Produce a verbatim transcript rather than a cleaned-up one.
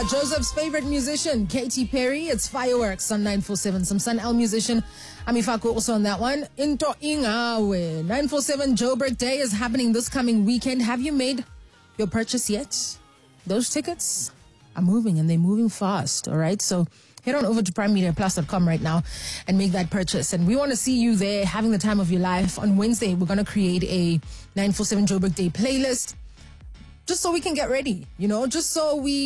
Joseph's favorite musician, Katy Perry. It's Fireworks on nine four seven. Some Sun L musician, Amifako, also on that one. Into Ingawe. nine four seven Joburg Day is happening this coming weekend. Have you made your purchase yet? Those tickets are moving and they're moving fast, all right? So head on over to prime media plus dot com right now and make that purchase. And we want to see you there having the time of your life. On Wednesday, we're going to create a nine four seven Joburg Day playlist just so we can get ready, you know, just so we